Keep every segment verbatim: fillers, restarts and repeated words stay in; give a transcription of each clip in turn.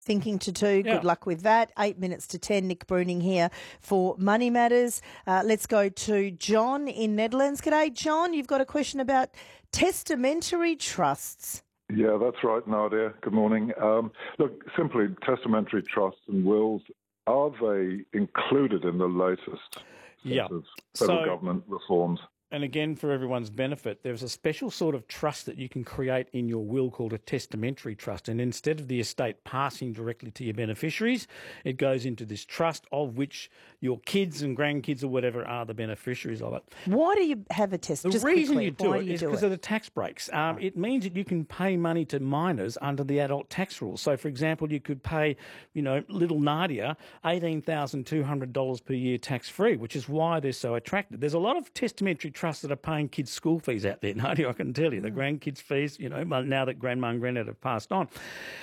Thinking to two. Yeah. Good luck with that. Eight minutes to ten. Nick Bruning here for Money Matters. Uh, let's go to John in Netherlands. G'day, John. You've got a question about testamentary trusts. Yeah, that's right, Nadia. Good morning. Um, look, simply, testamentary trusts and wills, are they included in the latest set Yeah. of federal So- government reforms? And again, for everyone's benefit, there's a special sort of trust that you can create in your will called a testamentary trust. And instead of the estate passing directly to your beneficiaries, it goes into this trust of which your kids and grandkids or whatever are the beneficiaries of it. Why do you have a test? The Just reason quickly, you do why it do you is do because it? of the tax breaks. Um, It means that you can pay money to minors under the adult tax rules. So, for example, you could pay, you know, little Nadia eighteen thousand two hundred dollars per year tax-free, which is why they're so attractive. There's a lot of testamentary trusts that are paying kids' school fees out there, Nadia, I can tell you. The grandkids' fees, you know, now that grandma and granddad have passed on.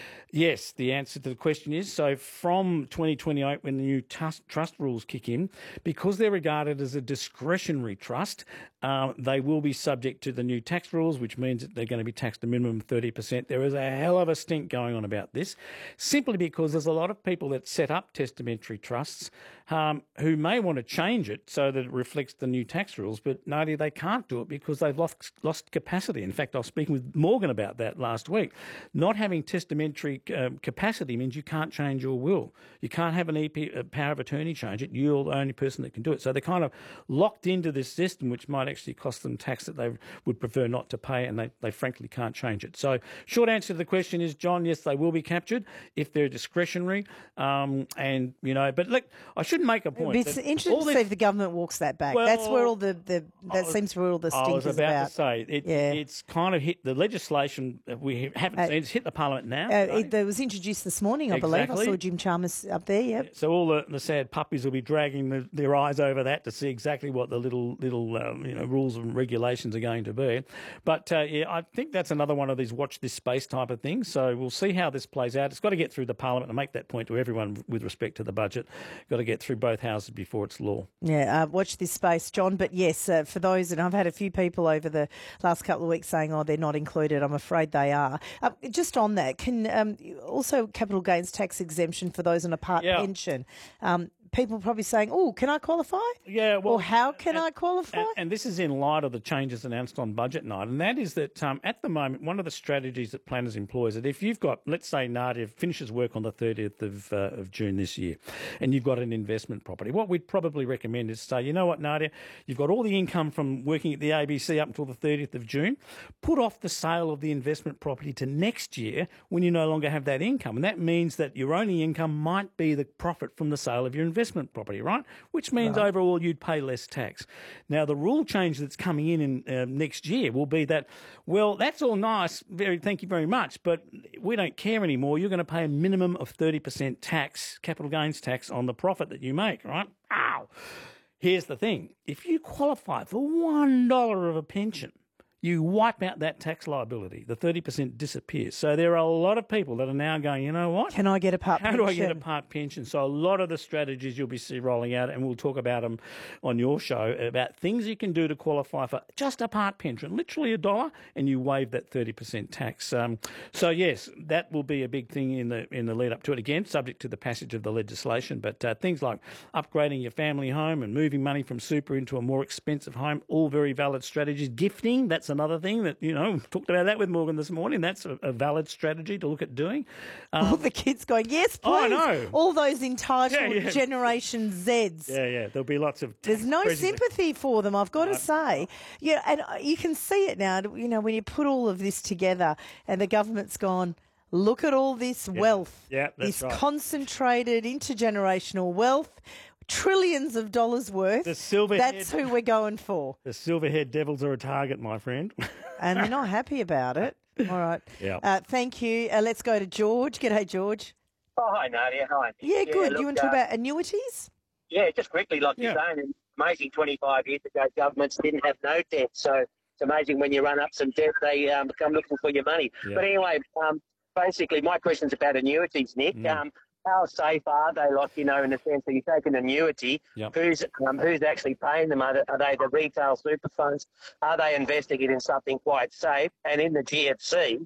Yes, the answer to the question is, so from twenty twenty-eight, when the new trust, trust rules kick in, because they're regarded as a discretionary trust, um, they will be subject to the new tax rules, which means that they're going to be taxed a minimum of thirty percent. There is a hell of a stink going on about this, simply because there's a lot of people that set up testamentary trusts um, who may want to change it so that it reflects the new tax rules, but Nadia, they can't do it because they've lost, lost capacity. In fact, I was speaking with Morgan about that last week. Not having testamentary Um, capacity means you can't change your will. You can't have an E P, a power of attorney change it. You're the only person that can do it. So they're kind of locked into this system, which might actually cost them tax that they would prefer not to pay, and they, they frankly can't change it. So short answer to the question is, John, yes, they will be captured if they're discretionary. Um, and, you know, but look, I should make a point. It's that interesting all to this- see if the government walks that back. Well, That's where all the, the that was- seems where all the I stink was is about, about. to say, it, Yeah. it's kind of hit the legislation. that We haven't Uh, seen it's hit the parliament now. Uh, it, it was introduced this morning, I believe. I Exactly. saw Jim Chalmers up there. Yep. So all the, the sad puppies will be dragging the, their eyes over that to see exactly what the little little um, you know rules and regulations are going to be. But uh, yeah, I think that's another one of these watch this space type of things. So we'll see how this plays out. It's got to get through the parliament and make that point to everyone with respect to the budget. Got to get through both houses before it's law. Yeah, uh, watch this space, John. But yes, uh, for those, and I've had a few people over the last couple of weeks saying, oh, they're not included. I'm afraid they are. Uh, just on that, can um, also capital gains tax exemption for those on a part Yeah. pension. Um, people probably saying, oh, can I qualify? Yeah, well, Or how can and- I qualify? And, and this is in light of the changes announced on budget night, and that is that um, at the moment, one of the strategies that planners employ is that if you've got, let's say, Nadia finishes work on the thirtieth of, uh, of June this year, and you've got an investment property, what we'd probably recommend is say, you know what, Nadia, you've got all the income from working at the A B C up until the thirtieth of June, put off the sale of the investment property to next year when you no longer have that income, and that means that your only income might be the profit from the sale of your investment property, right? Which means Right. overall you'd pay less tax. Now, the rule change that's coming in, in uh, next year will be that, well, that's all nice, very thank you very much, but we don't care anymore. You're going to pay a minimum of thirty percent tax, capital gains tax, on the profit that you make, right? Ow! Here's the thing. If you qualify for one dollar of a pension, you wipe out that tax liability. The thirty percent disappears. So there are a lot of people that are now going, you know what? Can I get a part How pension? do I get a part pension? So a lot of the strategies you'll be see rolling out, and we'll talk about them on your show, about things you can do to qualify for just a part pension, literally a dollar, and you waive that thirty percent tax. Um, so yes, that will be a big thing in the in the lead up to it. Again, subject to the passage of the legislation, but uh, things like upgrading your family home and moving money from super into a more expensive home, all very valid strategies. Gifting, that's another thing that, you know, talked about that with Morgan this morning. That's a, a valid strategy to look at doing. Um, All the kids going, yes, please. Oh, I know. All those entitled Yeah, yeah. Generation Zs. yeah, yeah, there'll be lots of. There's no presents. sympathy for them, I've got to say. Yeah, and you can see it now, you know, when you put all of this together and the government's gone, look at all this wealth, Yeah, that's this right. concentrated intergenerational wealth, trillions of dollars worth. The silver That's head- who we're going for. The silver-haired devils are a target, my friend. And they're not happy about it. All right. Yeah. Uh, thank you. Uh, let's go to George. G'day, George. Oh, hi, Nadia. Hi. Yeah, good. look, you want to talk uh, about annuities? Yeah, just quickly, like Yeah. you're saying, amazing twenty-five years ago, governments didn't have no debt. So it's amazing when you run up some debt, they um, come looking for your money. Yeah. But anyway, um, basically, my question's about annuities, Nick. Mm. Um, how safe are they, like, you know, in the sense that you take an annuity, Yep. who's um, who's actually paying them? Are they, are they the retail super funds? Are they investing it in something quite safe? And in the G F C,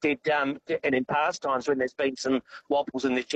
did, um, and in past times when there's been some wobbles in the